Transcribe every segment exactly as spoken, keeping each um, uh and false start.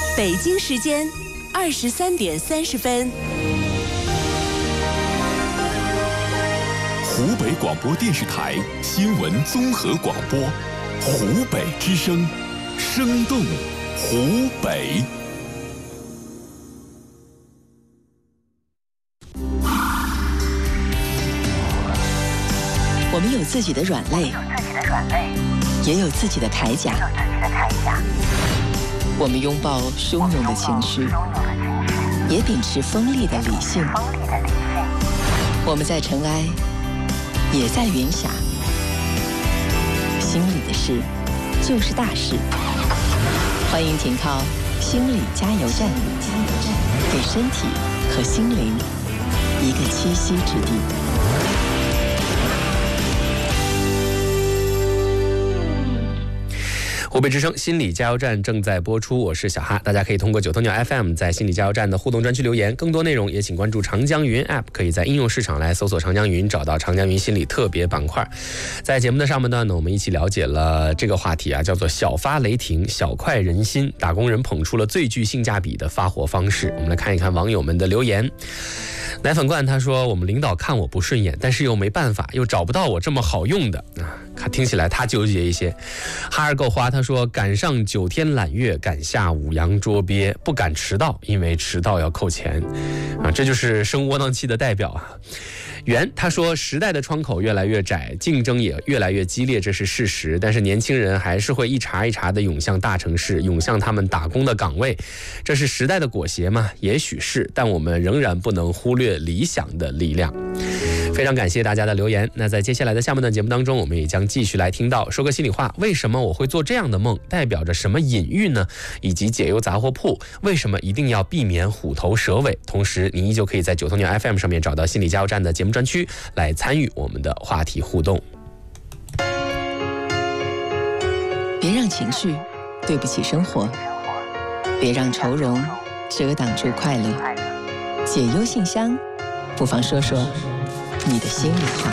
北京时间二十三点三十分。 湖北广播电视台新闻综合广播，湖北之声，生动湖北。 我们有自己的软肋，也有自己的铠甲。我们拥抱汹涌的情绪，也秉持锋利的理性。我们在尘埃，也在云霞。心里的事，就是大事。欢迎停靠心理加油站，给身体和心灵一个栖息之地。 湖北之声心理加油站正在播出，我是小哈，大家可以通过九头鸟 F M 在心理加油站的互动专区留言，更多内容也请关注长江云 App， 可以在应用市场来搜索长江云，找到长江云心理特别板块。在节目的上半段呢，我们一起了解了这个话题啊，叫做小发雷霆，小快人心，打工人捧出了最具性价比的发货方式。我们来看一看网友们的留言。奶粉罐他说，我们领导看我不顺眼，但是又没办法，又找不到我这么好用的啊，听起来他纠结一些。哈尔够花他说，赶上九天揽月，赶下五洋捉鳖，不敢迟到，因为迟到要扣钱啊，这就是生窝囊气的代表啊。袁他说，时代的窗口越来越窄，竞争也越来越激烈，这是事实，但是年轻人还是会一茬一茬的涌向大城市，涌向他们打工的岗位，这是时代的裹挟吗？也许是，但我们仍然不能忽略理想的力量。非常感谢大家的留言。那在接下来的下半段节目当中，我们也将继续来听到说个心里话，为什么我会做这样的梦，代表着什么隐喻呢？以及解忧杂货铺为什么一定要避免虎头蛇尾？同时你依旧可以在九头鸟 F M 上面找到心理加油站的节目专区来参与我们的话题互动。 别让情绪对不起生活，别让愁容遮挡住快乐。解忧信箱，不妨说说你的心里话。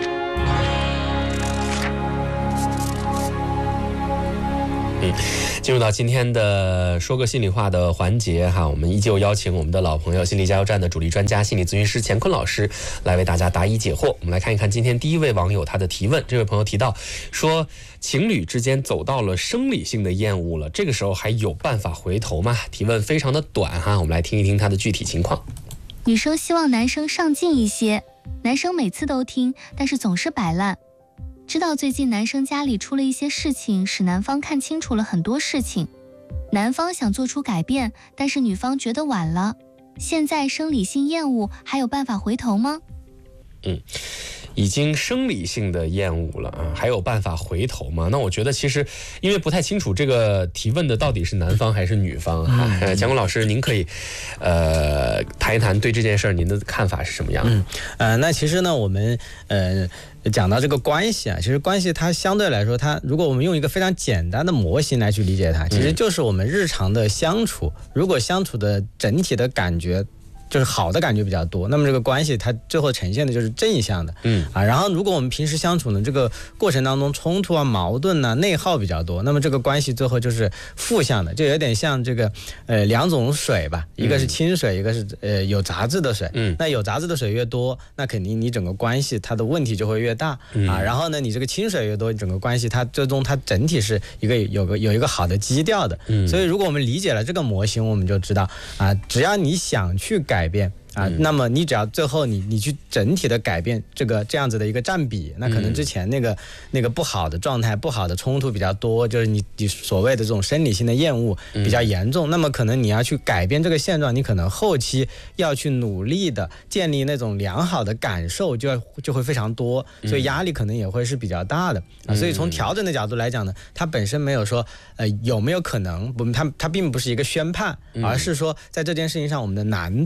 嗯，进入到今天的说个心里话的环节哈，我们依旧邀请我们的老朋友心理加油站的主力专家心理咨询师乾坤老师来为大家答疑解惑。我们来看一看今天第一位网友他的提问。这位朋友提到说，情侣之间走到了生理性的厌恶了，这个时候还有办法回头吗？提问非常的短哈，我们来听一听他的具体情况。 女生希望男生上进一些，男生每次都听，但是总是摆烂。知道最近男生家里出了一些事情，使男方看清楚了很多事情。男方想做出改变，但是女方觉得晚了。现在生理性厌恶还有办法回头吗？ 嗯，已经生理性的厌恶了啊，还有办法回头吗？那我觉得其实因为不太清楚这个提问的到底是男方还是女方哈、嗯呃，乾坤老师您可以呃谈一谈对这件事儿您的看法是什么样的？ 嗯呃，那其实呢我们呃讲到这个关系啊，其实关系它相对来说，它如果我们用一个非常简单的模型来去理解它，其实就是我们日常的相处，如果相处的整体的感觉就是好的感觉比较多，那么这个关系它最后呈现的就是正向的，嗯啊，然后如果我们平时相处呢，这个过程当中冲突啊、矛盾啊、内耗比较多，那么这个关系最后就是负向的，就有点像这个呃两种水吧，一个是清水，一个是呃有杂质的水，嗯，那有杂质的水越多，那肯定你整个关系它的问题就会越大、嗯、啊，然后呢，你这个清水越多，整个关系它最终它整体是一个有个有一个好的基调的，嗯，所以如果我们理解了这个模型，我们就知道啊，只要你想去改变啊，那么你只要最后你你去整体的改变这个这样子的一个占比，那可能之前那个、嗯、那个不好的状态、不好的冲突比较多，就是你你所谓的这种生理性的厌恶比较严重、嗯，那么可能你要去改变这个现状，你可能后期要去努力的建立那种良好的感受就就会非常多，所以压力可能也会是比较大的、嗯、啊。所以从调整的角度来讲呢，它本身没有说呃有没有可能，不，它它并不是一个宣判，而是说在这件事情上我们的难度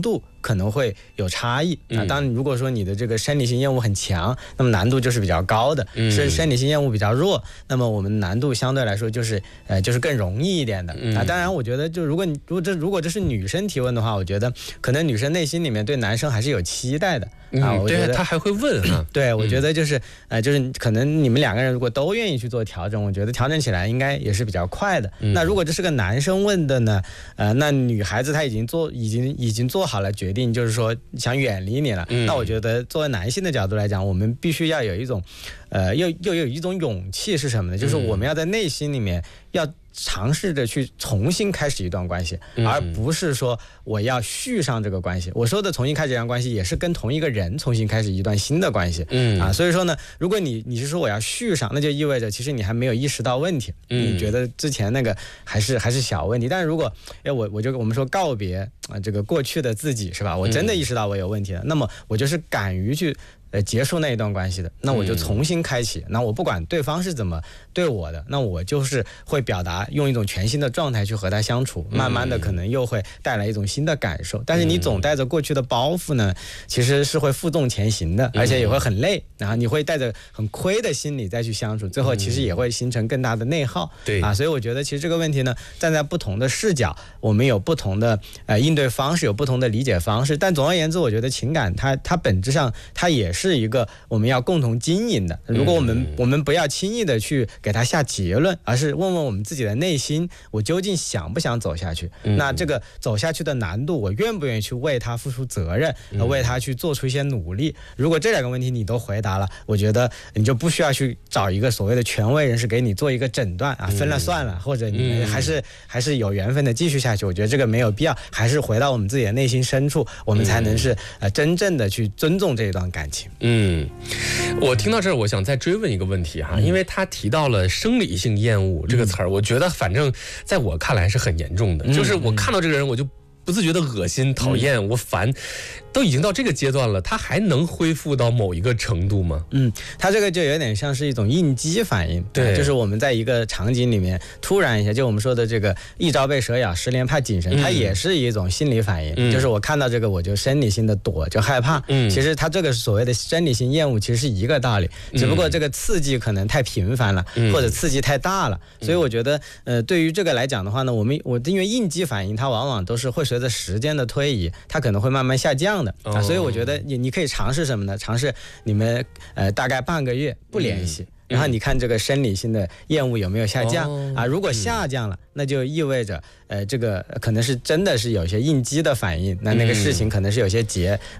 可能会有差异啊。当如果说你的这个生理性厌恶很强，那么难度就是比较高的；是生理性厌恶比较弱，那么我们难度相对来说就是呃就是更容易一点的啊。当然，我觉得就如果你如果这如果这是女生提问的话，我觉得可能女生内心里面对男生还是有期待的啊。 嗯、 我觉得对，他还会问哈。 对，我觉得就是呃就是可能你们两个人如果都愿意去做调整，我觉得调整起来应该也是比较快的。嗯、那如果这是个男生问的呢，呃，那女孩子她已经做已经已经做好了决定，就是说想远离你了。嗯、那我觉得作为男性的角度来讲，我们必须要有一种，呃，又又有一种勇气是什么呢？就是我们要在内心里面要尝试着去重新开始一段关系，而不是说我要续上这个关系。我说的重新开始一段关系，也是跟同一个人重新开始一段新的关系。嗯啊，所以说呢，如果你你是说我要续上，那就意味着其实你还没有意识到问题，你觉得之前那个还是还是小问题。但是如果哎我我就我们说告别啊这个过去的自己是吧？我真的意识到我有问题了，那么我就是敢于去。呃，结束那一段关系的，那我就重新开启。那我不管对方是怎么对我的，那我就是会表达，用一种全新的状态去和他相处。慢慢的，可能又会带来一种新的感受。但是你总带着过去的包袱呢，其实是会负重前行的，而且也会很累。然后你会带着很亏的心理再去相处，最后其实也会形成更大的内耗。对啊，所以我觉得其实这个问题呢，站在不同的视角，我们有不同的呃应对方式，有不同的理解方式。但总而言之，我觉得情感它它本质上它也是。是一个我们要共同经营的。如果我们、嗯、我们不要轻易的去给他下结论，而是问问我们自己的内心，我究竟想不想走下去？嗯、那这个走下去的难度，我愿不愿意去为他付出责任，嗯、为他去做出一些努力？如果这两个问题你都回答了，我觉得你就不需要去找一个所谓的权威人士给你做一个诊断啊，分了算了，或者你们还是、嗯、还是有缘分的继续下去。我觉得这个没有必要，还是回到我们自己的内心深处，我们才能是呃真正的去尊重这一段感情。 嗯，我听到这儿，我想再追问一个问题哈，嗯、因为他提到了生理性厌恶这个词儿，嗯、我觉得反正在我看来是很严重的，嗯、就是我看到这个人我就不自觉的恶心、讨厌、嗯、我烦，都已经到这个阶段了，他还能恢复到某一个程度吗？ 嗯，他这个就有点像是一种应激反应，对，就是我们在一个场景里面突然一下，就我们说的这个一朝被蛇咬，十年怕井绳，嗯、它也是一种心理反应，嗯、就是我看到这个我就生理性的躲，就害怕。嗯，其实它这个所谓的生理性厌恶其实是一个道理，只不过这个刺激可能太频繁了，嗯、或者刺激太大了，所以我觉得，呃，对于这个来讲的话呢，我们我因为应激反应它往往都是会随着时间的推移，它可能会慢慢下降的、哦、啊，所以我觉得你你可以尝试什么呢？尝试你们呃大概半个月不联系。嗯然后你看这个生理性的厌恶有没有下降、哦、啊？如果下降了，嗯、那就意味着，呃，这个可能是真的是有些应激的反应，那那个事情可能是有些结。